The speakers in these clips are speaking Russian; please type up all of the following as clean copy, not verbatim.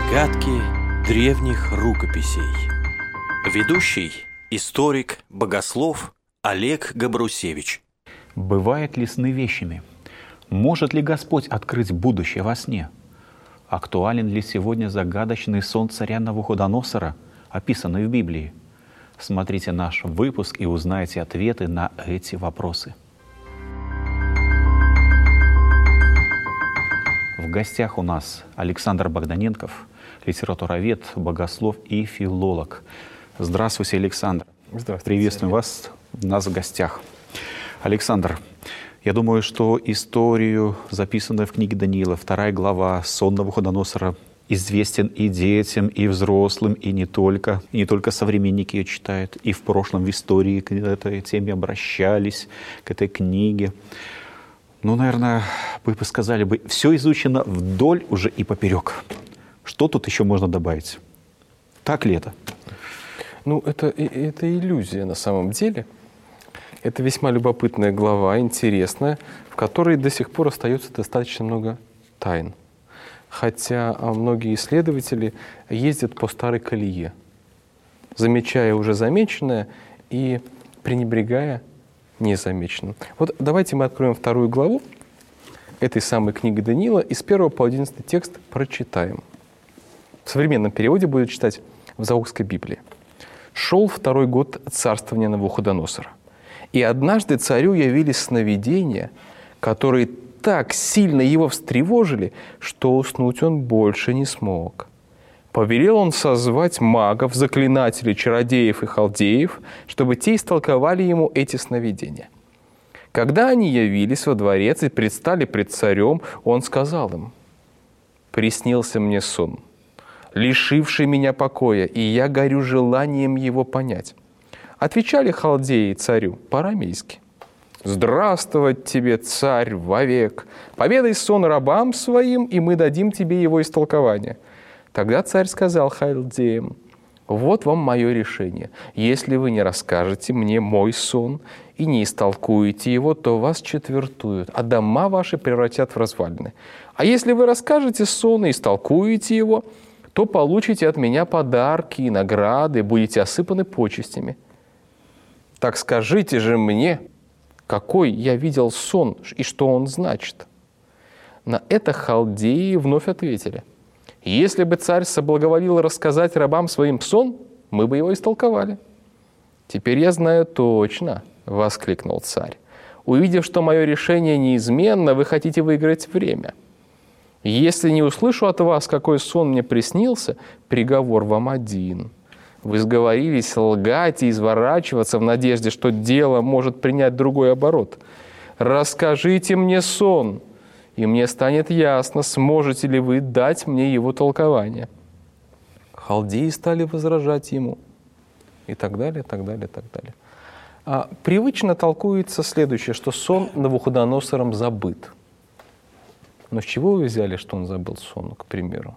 Загадки древних рукописей. Ведущий, историк, богослов Олег Габрусевич. Бывают ли сны вещами? Может ли Господь открыть будущее во сне? Актуален ли сегодня загадочный сон царя Навуходоносора, описанный в Библии? Смотрите наш выпуск и узнаете ответы на эти вопросы. В гостях у нас Александр Богданенков, литературовед, богослов и филолог. Здравствуйте, Александр. Здравствуйте. Приветствуем вас у нас в гостях. Александр, я думаю, что историю, записанную в книге Даниила, 2 глава, сон Навуходоносора, известен и детям, и взрослым, и не только. И не только современники ее читают, и в прошлом в истории к этой теме обращались, к этой книге. Ну, наверное, вы бы сказали, все изучено вдоль уже и поперек. Что тут еще можно добавить? Так ли это? Ну, это иллюзия на самом деле. Это весьма любопытная глава, интересная, в которой до сих пор остается достаточно много тайн. Хотя многие исследователи ездят по старой колее, замечая уже замеченное и пренебрегая незамеченным. Вот давайте мы откроем 2 главу этой самой книги Даниила и с 1 по 11 текст прочитаем. В современном переводе будет читать в Заокской Библии. «Шел 2-й год царствования Навуходоносора, и однажды царю явились сновидения, которые так сильно его встревожили, что уснуть он больше не смог. Повелел он созвать магов, заклинателей, чародеев и халдеев, чтобы те истолковали ему эти сновидения. Когда они явились во дворец и предстали пред царем, он сказал им: «Приснился мне сон, лишивший меня покоя, и я горю желанием его понять». Отвечали халдеи царю по-арамейски: «Здравствовать тебе, царь, вовек! Поведай сон рабам своим, и мы дадим тебе его истолкование». Тогда царь сказал халдеям: «Вот вам мое решение. Если вы не расскажете мне мой сон и не истолкуете его, то вас четвертуют, а дома ваши превратят в развалины. А если вы расскажете сон и истолкуете его, то получите от меня подарки и награды, будете осыпаны почестями. Так скажите же мне, какой я видел сон и что он значит». На это халдеи вновь ответили: «Если бы царь соблаговолил рассказать рабам своим сон, мы бы его истолковали». «Теперь я знаю точно», — воскликнул царь. «Увидев, что мое решение неизменно, вы хотите выиграть время. Если не услышу от вас, какой сон мне приснился, приговор вам один. Вы сговорились лгать и изворачиваться в надежде, что дело может принять другой оборот. Расскажите мне сон, и мне станет ясно, сможете ли вы дать мне его толкование». Халдеи стали возражать ему. И так далее, так далее, так далее. Привычно толкуется следующее, что сон Навуходоносором забыт. Но с чего вы взяли, что он забыл сон, к примеру?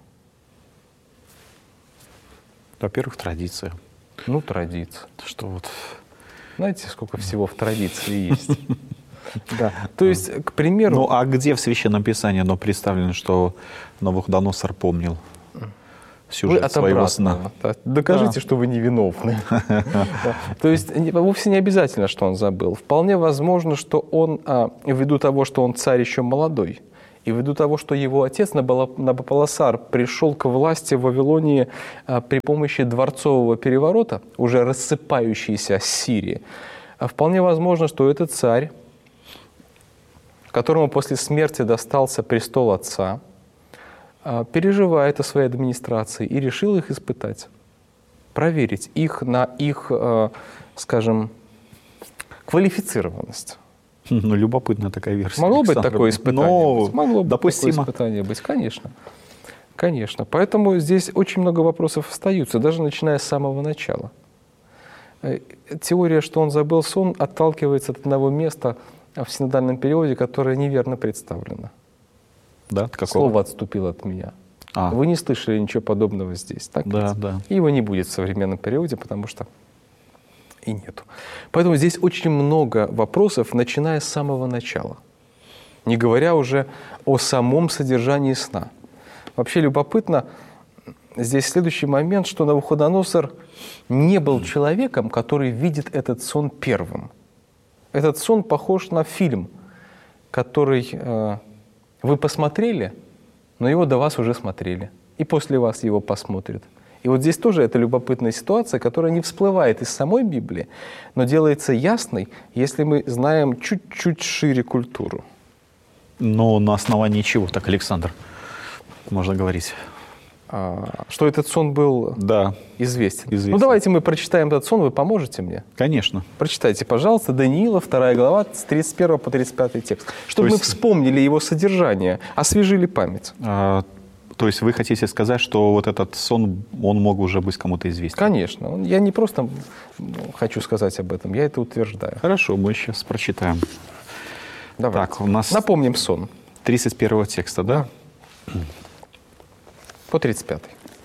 Во-первых, традиция. Ну, традиция. Что вот... Знаете, сколько всего в традиции есть? Да. То есть, к примеру... Ну, а где в Священном Писании оно представлено, что Навуходоносор помнил сюжет своего сна? Докажите, что вы невиновны. То есть, вовсе не обязательно, что он забыл. Вполне возможно, что он, ввиду того, что он царь еще молодой, и ввиду того, что его отец Набополосар пришел к власти в Вавилонии при помощи дворцового переворота, уже рассыпающейся Ассирии, вполне возможно, что этот царь, которому после смерти достался престол отца, переживает о своей администрации и решил их испытать, проверить их на их, скажем, квалифицированность. Ну, любопытная такая версия. Могло быть такое испытание? Могло бы такое испытание быть, конечно. Конечно. Поэтому здесь очень много вопросов остаются, даже начиная с самого начала. Теория, что он забыл сон, отталкивается от одного места в синодальном переводе, которое неверно представлено. Да, от какого? Слово отступило от меня. Вы не слышали ничего подобного здесь, так? Да, да. И его не будет в современном переводе, потому что и нету. Поэтому здесь очень много вопросов, начиная с самого начала, не говоря уже о самом содержании сна. Вообще любопытно, здесь следующий момент, что Навуходоносор не был человеком, который видит этот сон первым. Этот сон похож на фильм, который вы посмотрели, но его до вас уже смотрели. И после вас его посмотрят. И вот здесь тоже это любопытная ситуация, которая не всплывает из самой Библии, но делается ясной, если мы знаем чуть-чуть шире культуру. Но на основании чего так, Александр, можно говорить? Что этот сон был известен. Ну, давайте мы прочитаем этот сон, вы поможете мне? Конечно. Прочитайте, пожалуйста, Даниила, 2 глава, с 31 по 35 текст. Чтобы мы вспомнили его содержание, освежили память. То есть вы хотите сказать, что вот этот сон, он мог уже быть кому-то известен? Конечно. Я не просто хочу сказать об этом, я это утверждаю. Хорошо, мы сейчас прочитаем. Давайте. Так, у нас напомним сон. 31 текста, да? По 35.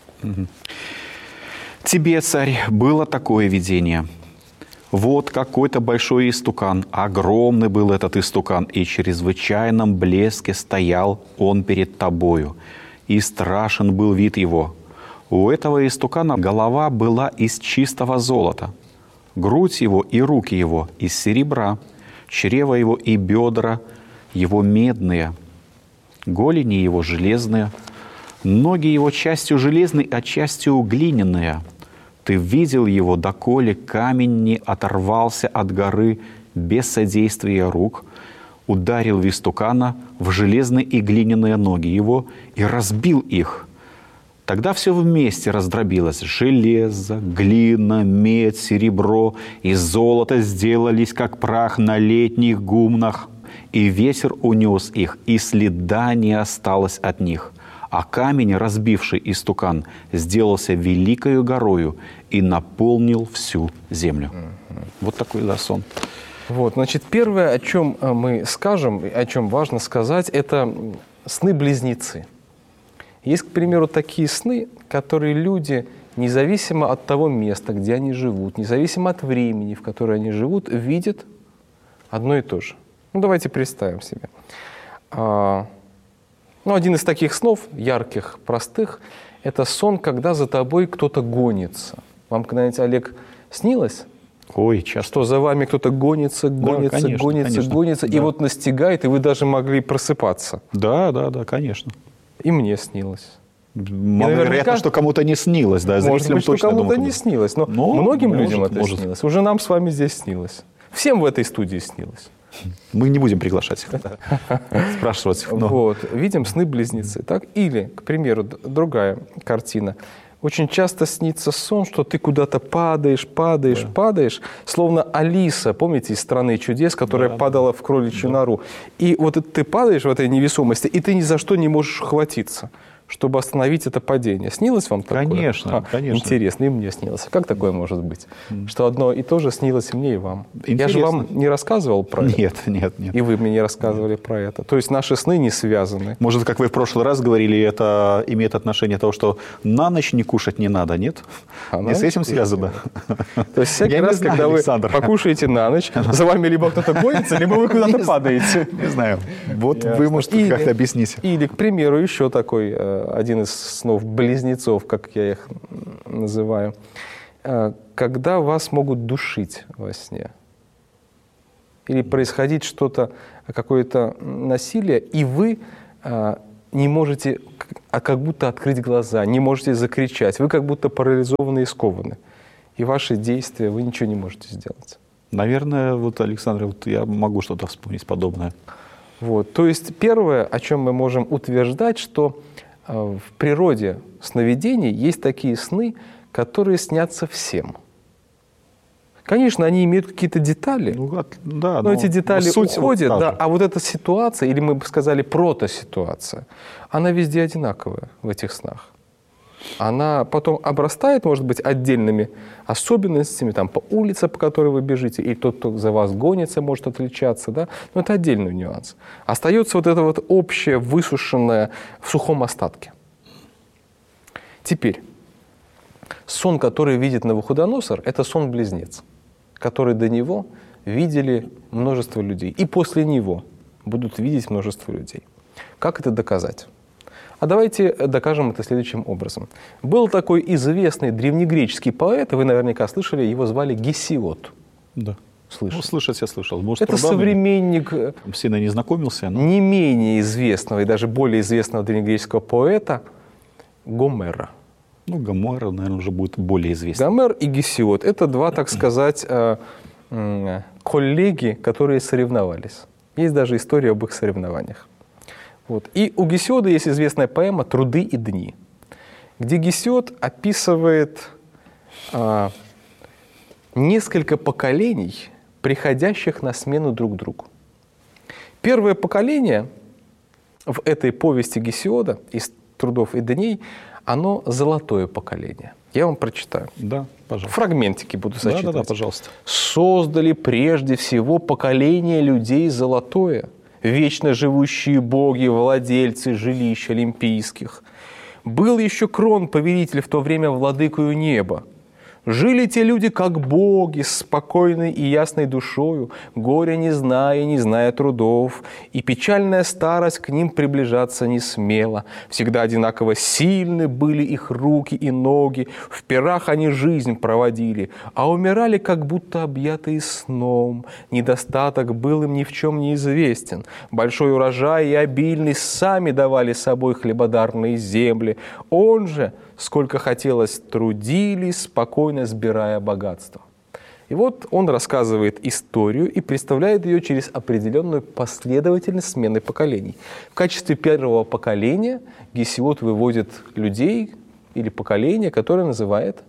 «Тебе, царь, было такое видение. Вот какой-то большой истукан, огромный был этот истукан, и в чрезвычайном блеске стоял он перед тобою, и страшен был вид его. У этого истукана голова была из чистого золота, грудь его и руки его из серебра, чрево его и бедра его медные, голени его железные, ноги его частью железные, а частью глиняные. Ты видел его, доколе камень не оторвался от горы без содействия рук, ударил в истукана в железные и глиняные ноги его и разбил их. Тогда все вместе раздробилось. Железо, глина, медь, серебро и золото сделались, как прах на летних гумнах, и ветер унес их, и следа не осталось от них. А камень, разбивший истукан, сделался великою горою и наполнил всю землю». Вот такой сон. Вот, значит, первое, о чем мы скажем, о чем важно сказать, это сны-близнецы. Есть, к примеру, такие сны, которые люди, независимо от того места, где они живут, независимо от времени, в которое они живут, видят одно и то же. Ну, давайте представим себе. Один из таких снов, ярких, простых, это сон, когда за тобой кто-то гонится. Вам когда-нибудь, Олег, снилось? Ой, часто. Что за вами кто-то гонится, гонится, и вот настигает, и вы даже могли просыпаться. Да, конечно. И мне снилось. Вероятно, что кому-то не снилось. Да, может быть, что кому-то не снилось, но многим людям это снилось. Уже нам с вами здесь снилось. Всем в этой студии снилось. Мы не будем приглашать их, спрашивать. Вот, видим сны-близнецы. Так? Или, к примеру, другая картина. Очень часто снится сон, что ты куда-то падаешь, словно Алиса, помните, из «Страны чудес», которая падала в кроличью нору. И вот ты падаешь в этой невесомости, и ты ни за что не можешь ухватиться, чтобы остановить это падение. Снилось вам такое? Конечно. Интересно, и мне снилось. Как такое может быть? Что одно и то же снилось и мне, и вам. Интересно. Я же вам не рассказывал про это. Нет. И вы мне не рассказывали про это. То есть наши сны не связаны. Может, как вы в прошлый раз говорили, это имеет отношение того, что на ночь не кушать не надо, нет? Не с этим связано? То есть всякий раз, когда вы покушаете на ночь, за вами либо кто-то гонится, либо вы куда-то падаете. Не знаю. Вот вы можете как-то объяснить. Или, к примеру, еще такой один из снов близнецов, как я их называю, когда вас могут душить во сне. Или происходить что-то, какое-то насилие, и вы не можете как будто открыть глаза, не можете закричать. Вы как будто парализованы и скованы. И ваши действия, вы ничего не можете сделать. Наверное, вот, Александр, я могу что-то вспомнить подобное. Вот. То есть первое, о чем мы можем утверждать, что в природе сновидений есть такие сны, которые снятся всем. Конечно, они имеют какие-то детали, но эти детали уходят. А вот эта ситуация, или мы бы сказали протоситуация, она везде одинаковая в этих снах. Она потом обрастает, может быть, отдельными особенностями, там, по улице, по которой вы бежите, и тот, кто за вас гонится, может отличаться, да? Но это отдельный нюанс. Остается вот это вот общее, высушенное в сухом остатке. Теперь, сон, который видит Навуходоносор, это сон-близнец, который до него видели множество людей, и после него будут видеть множество людей. Как это доказать? А давайте докажем это следующим образом. Был такой известный древнегреческий поэт, вы наверняка слышали, его звали Гесиод. Да. Слышали? Ну, слышать я слышал. Может, Это современник сильно не знакомился. Но... не менее известного и даже более известного древнегреческого поэта Гомера. Ну, Гомер, наверное, уже будет более известен. Гомер и Гесиод – это два, так сказать, коллеги, которые соревновались. Есть даже история об их соревнованиях. Вот. И у Гесиода есть известная поэма «Труды и дни», где Гесиод описывает несколько поколений, приходящих на смену друг другу. Первое поколение в этой повести Гесиода из «Трудов и дней» оно золотое поколение. Я вам прочитаю. Да, пожалуйста. Фрагментики буду зачитывать. Да, пожалуйста. «Создали прежде всего поколение людей золотое, вечно живущие боги, владельцы жилищ олимпийских. Был еще Крон, повелитель в то время владыкою неба. Жили те люди, как боги, с спокойной и ясной душою, горя не зная трудов, и печальная старость к ним приближаться не смела. Всегда одинаково сильны были их руки и ноги, в пирах они жизнь проводили, а умирали, как будто объятые сном. Недостаток был им ни в чем не известен. Большой урожай и обильный сами давали собой хлебодарные земли. Он же, сколько хотелось, трудились, спокойно сбирая богатство». И вот он рассказывает историю и представляет ее через определенную последовательность смены поколений. В качестве первого поколения Гесиод выводит людей или поколение, которое называет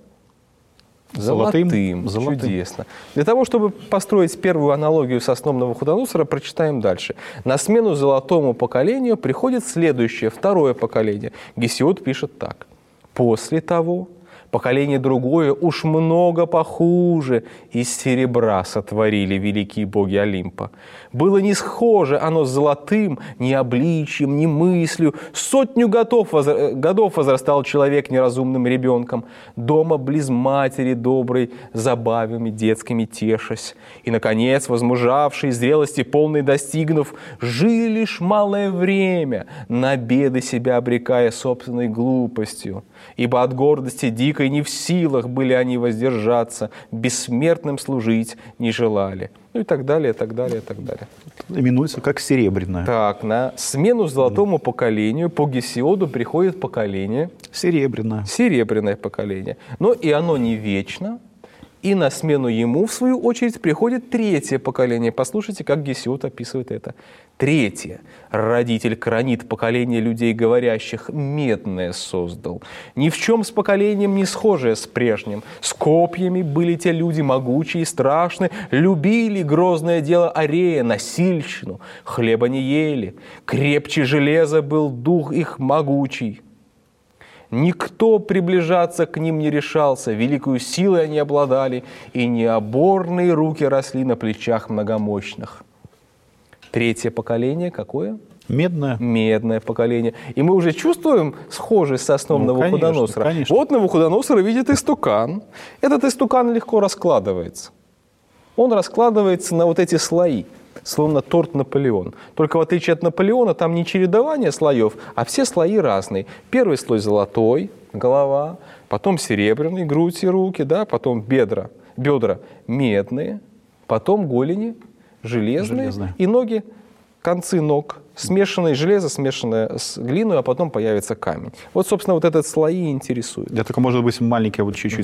золотым. Чудесно. Для того, чтобы построить первую аналогию со сном Навуходоносора, прочитаем дальше. На смену золотому поколению приходит следующее, второе поколение. Гесиод пишет так. «После того поколение другое, уж много похуже, из серебра сотворили великие боги Олимпа. Было не схоже оно с золотым ни обличием, ни мыслью. 100 годов возрастал человек неразумным ребенком, дома близ матери доброй, забавами детскими тешась. И, наконец, возмужавший, зрелости полной достигнув, жили лишь малое время, на беды себя обрекая собственной глупостью. Ибо от гордости дикой не в силах были они воздержаться, бессмертным служить не желали». Ну и так далее, так далее, так далее. Именуется как серебряное. Так, на смену золотому поколению по Гесиоду приходит поколение серебряное поколение. Но и оно не вечно. И на смену ему, в свою очередь, приходит третье поколение. Послушайте, как Гесиод описывает это. Третье. Родитель Кранит поколение людей говорящих медное создал. Ни в чем с поколением не схожее с прежним. С копьями были те люди могучие и страшные, любили грозное дело Арея, насильщину, хлеба не ели. Крепче железа был дух их могучий. Никто приближаться к ним не решался, великую силой они обладали, и необорные руки росли на плечах многомощных. Третье поколение какое? Медное. Медное поколение. И мы уже чувствуем схожесть со сном Навуходоносора. Конечно. Вот Навуходоносор видит истукан. Этот истукан легко раскладывается. Он раскладывается на вот эти слои, словно торт Наполеон. Только в отличие от Наполеона, там не чередование слоев, а все слои разные. Первый слой золотой, голова, потом серебряный, грудь и руки, да, потом бедра медные, потом голени железные. И ноги, концы ног, смешанное железо, смешанное с глиной, а потом появится камень. Вот, собственно, вот этот слои интересует. Это только может быть маленькое, вот чуть-чуть